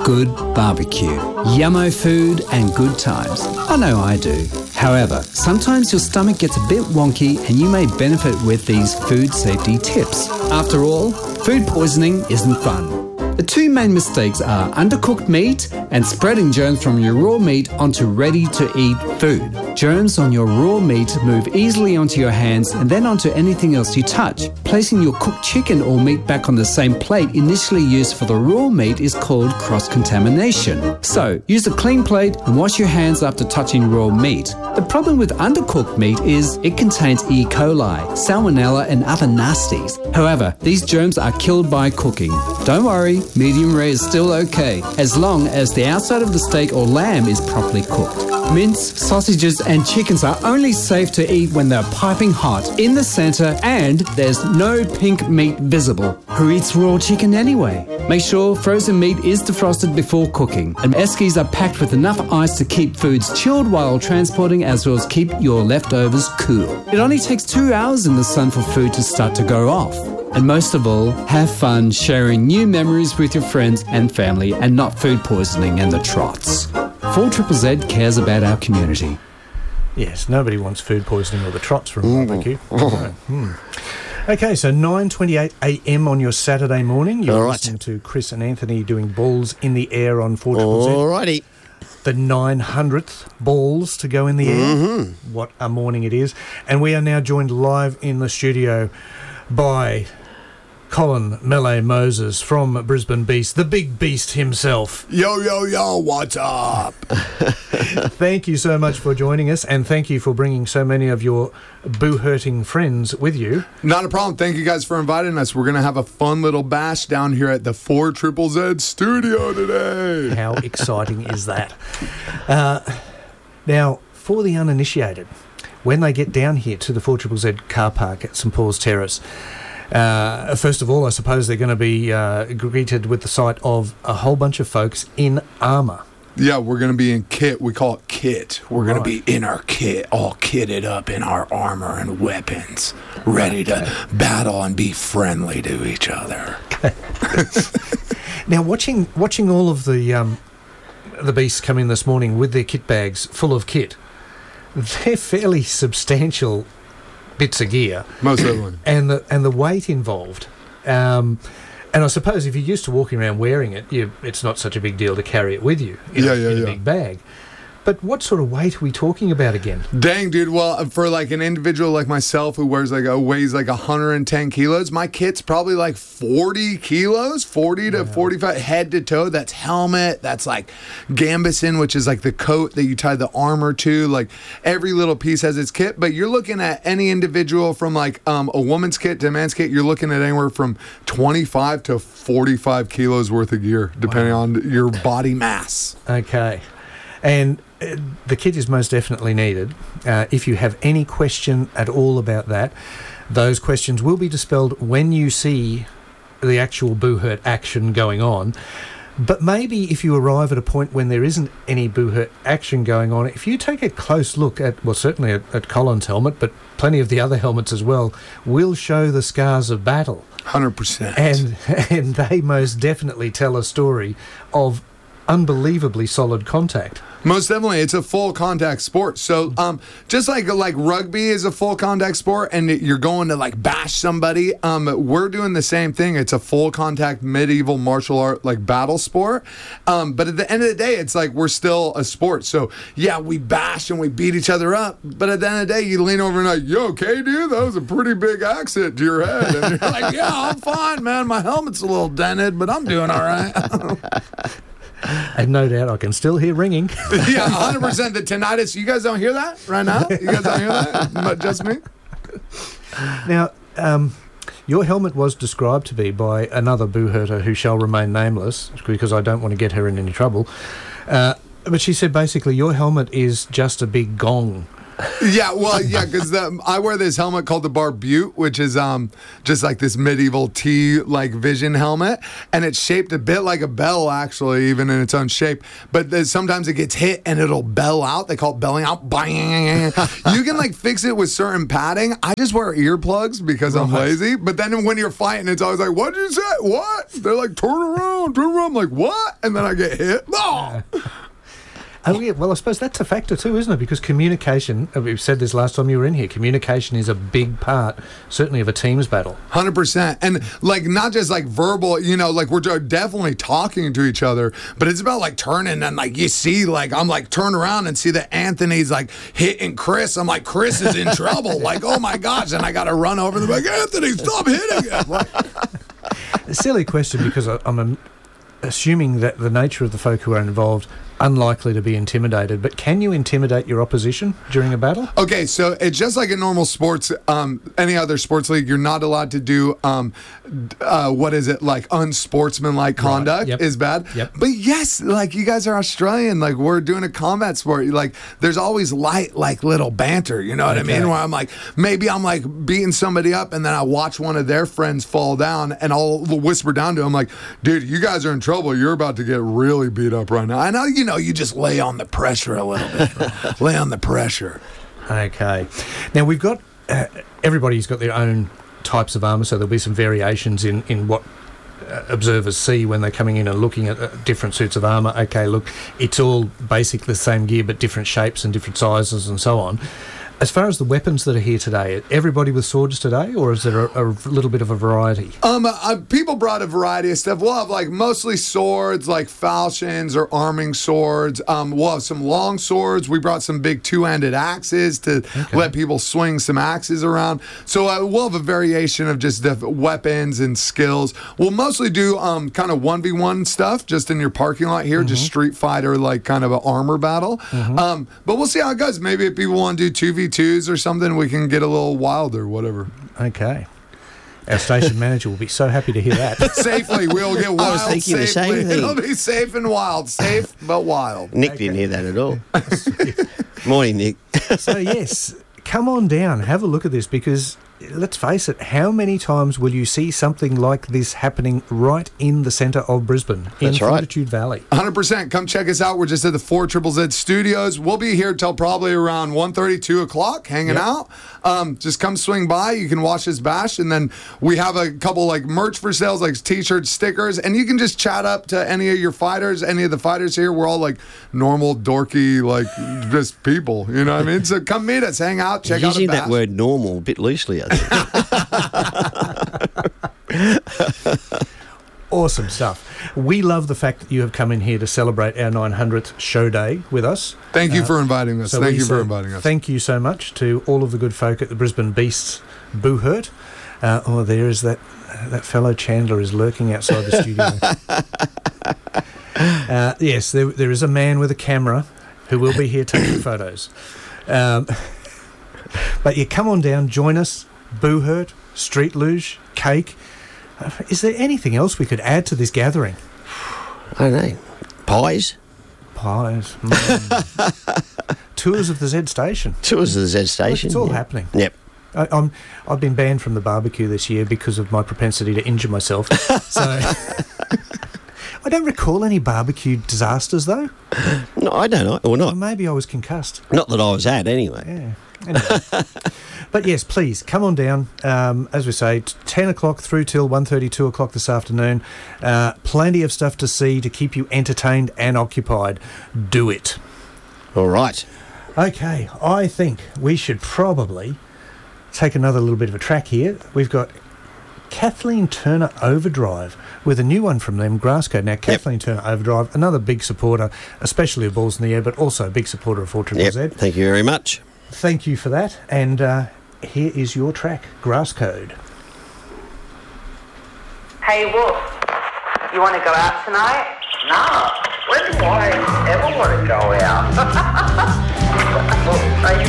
good barbecue. Yummo food and good times. I know I do. However, sometimes your stomach gets a bit wonky and you may benefit with these food safety tips. After all, food poisoning isn't fun. The two main mistakes are undercooked meat and spreading germs from your raw meat onto ready-to-eat food. Germs on your raw meat move easily onto your hands and then onto anything else you touch. Placing your cooked chicken or meat back on the same plate initially used for the raw meat is called cross-contamination. So, use a clean plate and wash your hands after touching raw meat. The problem with undercooked meat is it contains E. coli, salmonella and other nasties. However, these germs are killed by cooking. Don't worry, medium rare is still okay, as long as the outside of the steak or lamb is properly cooked. Mince, sausages and chickens are only safe to eat when they're piping hot in the centre and there's no pink meat visible. Who eats raw chicken anyway? Make sure frozen meat is defrosted before cooking and eskies are packed with enough ice to keep foods chilled while transporting, as well as keep your leftovers cool. It only takes 2 hours in the sun for food to start to go off. And most of all, have fun sharing new memories with your friends and family and not food poisoning and the trots. 4ZZZ cares about our community. Yes, nobody wants food poisoning or the trots from barbecue. Okay, so 9:28 a.m. on your Saturday morning. You're listening to Chris and Anthony doing Balls in the Air on 4ZZZ. Alrighty. The 900th Balls to go in the air. What a morning it is. And we are now joined live in the studio by Colin Melee Moses from Brisbane Beast, the big beast himself. Yo, yo, yo, what's up? Thank you so much for joining us, and thank you for bringing so many of your boo-hurting friends with you. Not a problem. Thank you guys for inviting us. We're going to have a fun little bash down here at the 4ZZZ studio today. How exciting is that? Now, for the uninitiated, when they get down here to the 4ZZZ car park at St Paul's Terrace, first of all, I suppose they're going to be greeted with the sight of a whole bunch of folks in armour. Yeah, we're going to be in kit. We call it kit. We're going to be in our kit, all kitted up in our armor and weapons, ready to battle and be friendly to each other. Now, watching all of the beasts come in this morning with their kit bags full of kit, they're fairly substantial bits of gear. Most of them. And the weight involved. And I suppose if you're used to walking around wearing it, it's not such a big deal to carry it with you in a big bag. But what sort of weight are we talking about again? Dang, dude. Well, for like an individual like myself who weighs like 110 kilos, my kit's probably like 40 kilos, 40 to 45 head to toe. That's helmet. That's like gambeson, which is like the coat that you tie the armor to. Like every little piece has its kit. But you're looking at any individual from like a woman's kit to a man's kit. You're looking at anywhere from 25 to 45 kilos worth of gear, depending on your body mass. Okay. And the kit is most definitely needed. If you have any question at all about that, those questions will be dispelled when you see the actual boo-hurt action going on. But maybe if you arrive at a point when there isn't any boo-hurt action going on, if you take a close look at, well, certainly at Colin's helmet, but plenty of the other helmets as well, will show the scars of battle. 100%. And they most definitely tell a story of unbelievably solid contact. Most definitely, it's a full contact sport. So, just like rugby is a full contact sport, and you're going to like bash somebody, we're doing the same thing. It's a full contact medieval martial art like battle sport. But at the end of the day, it's like we're still a sport. So yeah, we bash and we beat each other up. But at the end of the day, you lean over and like, "Yo, okay, dude, that was a pretty big accident to your head." And you're like, "Yeah, I'm fine, man. My helmet's a little dented, but I'm doing all right." And no doubt I can still hear ringing. Yeah, 100%. The tinnitus. You guys don't hear that right now? You guys don't hear that? But just me? Now, your helmet was described to be by another boo-hurter who shall remain nameless, because I don't want to get her in any trouble. But she said basically your helmet is just a big gong Yeah, well, yeah, because I wear this helmet called the Barbute, which is just like this medieval T like vision helmet, and it's shaped a bit like a bell, actually, even in its own shape. But sometimes it gets hit and it'll bell out. They call it belling out. Bang! You can like fix it with certain padding. I just wear earplugs because I'm lazy. But then when you're fighting, it's always like, "What did you say? What?" They're like, "Turn around, turn around." I'm like, "What?" And then I get hit. Oh! Oh, yeah, well, I suppose that's a factor too, isn't it? Because communication, we've said this last time you were in here, communication is a big part, certainly, of a team's battle. 100%. And, like, not just, like, verbal, you know, like, we're definitely talking to each other, but it's about, like, turning and, like, you see, like, I'm, like, turn around and see that Anthony's, like, hitting Chris. I'm like, Chris is in trouble. Like, oh, my gosh. And I got to run over them like, Anthony, stop hitting him. Like, a silly question because I'm assuming that the nature of the folk who are involved unlikely to be intimidated, but can you intimidate your opposition during a battle? Okay, so it's just like in normal sports, any other sports league, you're not allowed to do, what is it, like unsportsmanlike conduct is bad. Yep. But yes, like you guys are Australian, like we're doing a combat sport, like there's always light, like little banter, you know what I mean? Where I'm like, maybe I'm like beating somebody up and then I watch one of their friends fall down and I'll whisper down to them like, dude, you guys are in trouble. You're about to get really beat up right now. And you just lay on the pressure a little bit. Lay on the pressure. Okay. Now, we've got... everybody's got their own types of armour, so there'll be some variations in what observers see when they're coming in and looking at different suits of armour. Okay, look, it's all basically the same gear, but different shapes and different sizes and so on. As far as the weapons that are here today, everybody with swords today, or is there a little bit of a variety? People brought a variety of stuff. We'll have like mostly swords, like falchions or arming swords. We'll have some long swords. We brought some big two-handed axes to let people swing some axes around. So we'll have a variation of just different weapons and skills. We'll mostly do kind of 1v1 stuff just in your parking lot here, just Street Fighter, like kind of an armor battle. But we'll see how it goes. Maybe if people want to do 2v2s or something, we can get a little wild or whatever. Okay. Our station manager will be so happy to hear that. Safely, we'll get wild. I was thinking the same thing. It'll be safe and wild. Safe, but wild. Nick didn't hear that at all. Morning, Nick. So, yes, come on down. Have a look at this because, let's face it, how many times will you see something like this happening right in the centre of Brisbane, in Fortitude Valley? 100%. Come check us out. We're just at the 4ZZZ studios. We'll be here till probably around 1:30, 2 o'clock, hanging out. Just come swing by. You can watch us bash. And then we have a couple like merch for sales, like T-shirts, stickers. And you can just chat up to any of your fighters, any of the fighters here. We're all like normal, dorky, like just people. You know what I mean? So come meet us, hang out, check out the Using bash. that word normal a bit loosely, I think. Awesome stuff. We love the fact that you have come in here to celebrate our 900th show day with us. Thank you for inviting us. So Thank you for inviting us. Thank you so much to all of the good folk at the Brisbane Beasts Boo Hurt. There is that fellow Chandler is lurking outside the studio. Yes, there is a man with a camera who will be here taking photos. But come on down, join us. Boo Hurt, Street Luge, cake. Is there anything else we could add to this gathering? I don't know. Pies? Pies. Tours of the Z Station. Tours of the Z Station. It's all happening. Yep. I've been banned from the barbecue this year because of my propensity to injure myself. So I don't recall any barbecue disasters, though. No, I don't know. Or not. Or maybe I was concussed. Not that I was at, anyway. Yeah. Anyway. But yes, please, come on down. As we say, 10 o'clock through till 1:30, 2 o'clock this afternoon. Plenty of stuff to see to keep you entertained and occupied. Do it. All right. Okay, I think we should probably take another little bit of a track here. We've got Kathleen Turner Overdrive with a new one from them, Grasscode. Now, Kathleen Turner Overdrive, another big supporter, especially of Balls in the Air, but also a big supporter of 4ZZZ. Thank you very much. Thank you for that. And here is your track, Grasscode. Hey, Wolf, you want to go out tonight? No. When do I ever want to go out?